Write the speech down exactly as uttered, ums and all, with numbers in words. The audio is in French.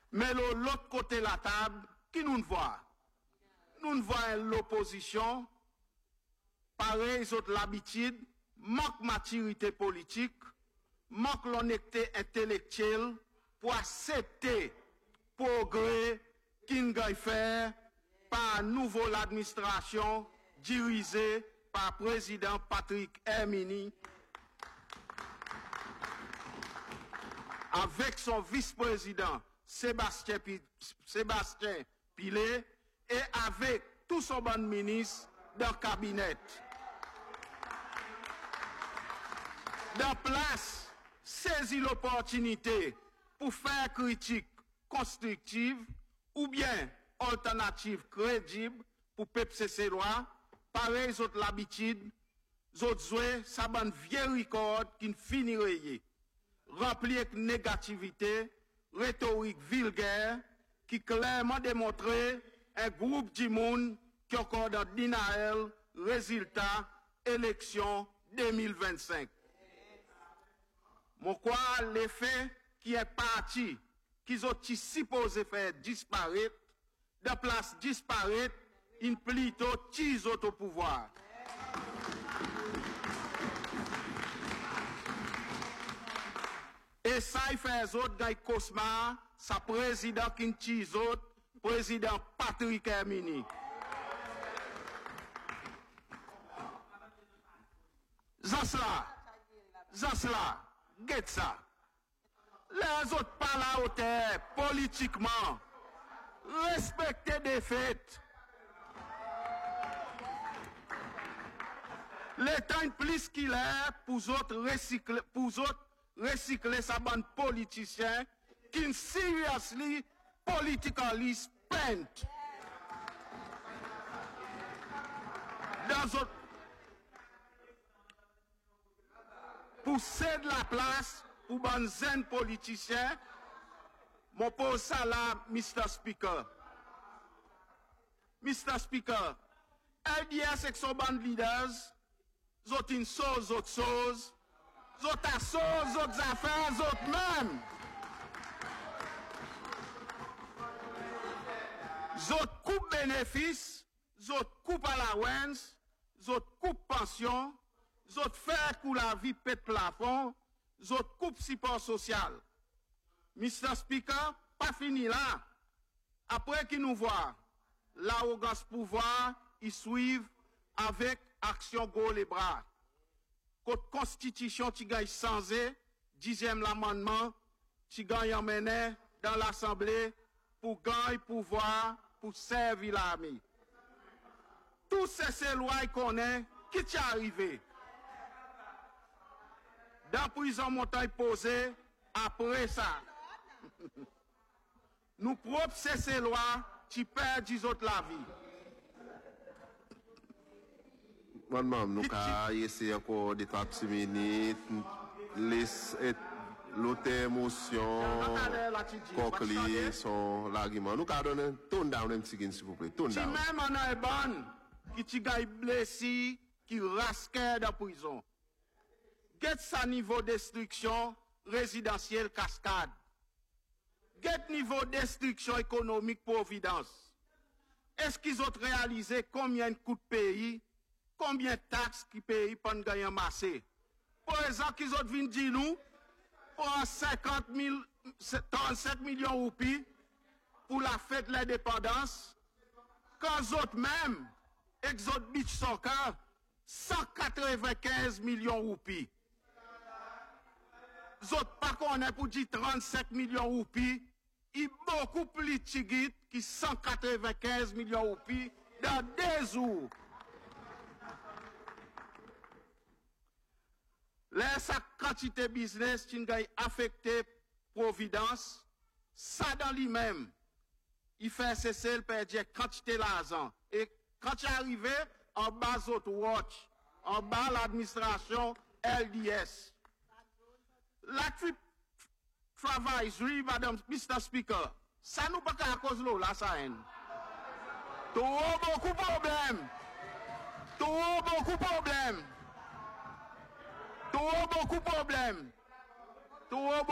Mais l'autre côté de la table, qui nous voit? Nous voyons l'opposition, pareil, ils ont l'habitude, manque maturité politique, manque l'honnêteté intellectuelle pour accepter le progrès qu'il va faire par nouveau l'administration dirigée par le président Patrick Hermini avec son vice-président Sébastien, Sébastien Pilet et avec tout son bon ministre dans le cabinet. Dans place, saisir l'opportunité pour faire critique constructive ou bien alternative crédible pour pepser ses lois, pareil aux autres l'habitude, aux autres jouets, ça bonne vieille record qui ne finirait rempli avec négativité, rhétorique vulgaire, qui clairement démontrait un groupe de monde qui est encore dans denial, résultat, élection deux mille vingt-cinq. Mon quoi, l'effet qui est parti, qu'ils ont supposé faire disparaître, de place disparaître, il plutôt tise au pouvoir. Et ça, il fait les autres dans le cauchemar, sa président qui tise autres, président Patrick Hermini. Zasla, Zasla, get ça. Les autres parlent à hauteur, politiquement. Respectez des faits. L'État est plus qu'il est pour autres recycler, pour autres recycler sa bande politicien qui ne seriously politically spent. Dans autres, pour céder la place pour ban zen politicien, mon pose ça là, mister Speaker. mister Speaker, L D S avec son band leaders, zot une chose, autre chose, zot à chose, autres affaires, zot même. Zot coupe bénéfice, zot coupe allowance, zot coupe pension, zot faire pour la vie pète plafond, zot coupe support social. mister Speaker, pas fini là. Après qu'il nous voit, l'arrogance pouvoir, ils suivent avec action go les bras. Côte constitution qui gagne sans e, dixième l'amendement, qui gagne emmené dans l'Assemblée pour gagner pouvoir, pour servir l'armée. Tous ces lois qu'on est, qui t'est arrivé? Dans prison montagne posée, après ça, nous propres ces lois qui perdent des autres la vie. Madame, nous avons essayé encore de trois petites minutes, l'autre motion, conclure son argument. Nous avons donné un tone down un petit s'il vous plaît. Tone down. Si même on a un bon qui t'y blessé, qui rasque dans la prison. Get sa niveau de destruction résidentielle cascade. Get niveau de destruction économique providence. Est-ce qu'ils ont réalisé combien de coûts de pays, combien de taxes qui payent pour gagner massé? Par exemple, qu'ils ont vint dire nous, pour cinquante mille, trente-sept millions de roupies pour la fête de l'indépendance, quand les autres même, Exode Beach Soccer, cent quatre-vingt-quinze millions de roupies. Les autres pas qu'on est pour dire trente-cinq millions de roupies, il est beaucoup plus tigit que cent quatre-vingt-quinze millions de roupies dans deux jours. Là, sa quantité de business qui a affecté Providence, ça dans lui-même, il fait cesser le perdre quantité d'argent. Et quand il est arrivé, en bas de watch, en bas l'administration L D S. La travail, oui, madame, mister Speaker, ça nous pas qu'à cause de la ça haine. Tout beaucoup de problèmes. Tout beaucoup de problèmes. Tout beaucoup de problèmes. Tout